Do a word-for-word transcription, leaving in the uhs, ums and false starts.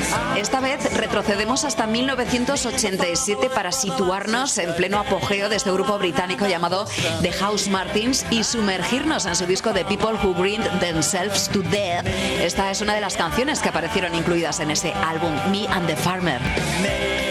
Esta vez retrocedemos hasta mil novecientos ochenta y siete para situarnos en pleno apogeo de este grupo británico llamado The House Martins y sumergirnos en su disco The People Who Grind Themselves to Death. Esta es una de las canciones que aparecieron incluidas en ese álbum, Me and the Farmer.